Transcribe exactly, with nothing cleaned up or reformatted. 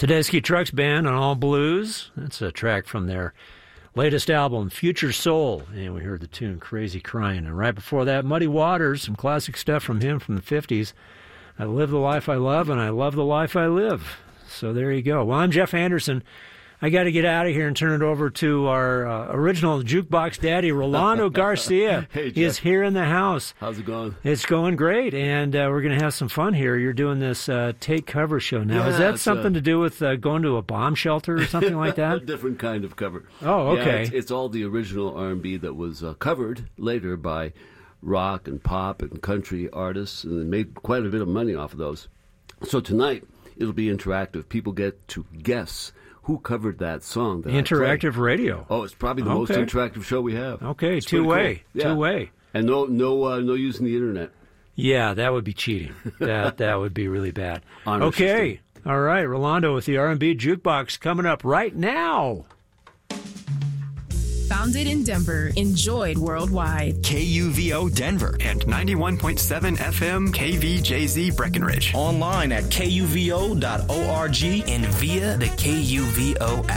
Tedeschi Trucks Band on All Blues. That's a track from their latest album, Future Soul. And we heard the tune Crazy Crying. And right before that, Muddy Waters, some classic stuff from him from the fifties. I live the life I love, and I love the life I live. So there you go. Well, I'm Jeff Anderson. I got to get out of here and turn it over to our uh, original jukebox daddy, Rolando Garcia. Hey, Jeff. He is here in the house. How's it going? It's going great, and uh, we're going to have some fun here. You're doing this uh, Take Cover show now. Yeah, is that it's, something uh, to do with uh, going to a bomb shelter or something like A that? different kind of cover. Oh, Yeah, okay. it's, it's all the original R and B that was uh, covered later by rock and pop and country artists, and they made quite a bit of money off of those. So tonight, it'll be interactive. People get to guess who covered that song. That Interactive radio. Oh, it's probably the Okay. most interactive show we have. Okay, It's pretty two-way, cool. Yeah. two-way. And no, no, uh, no using the internet. Yeah, that would be cheating. That that would be really bad. Honor Okay, all right, Rolando with the R and B Jukebox coming up right now. Founded in Denver, enjoyed worldwide. K U V O Denver and ninety-one point seven F M K V J Z Breckenridge. Online at K U V O dot org and via the K U V O app.